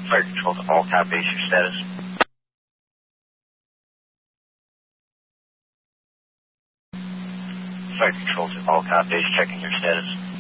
Fire control to all cop base, your status. Fire control to all cop base, checking your status.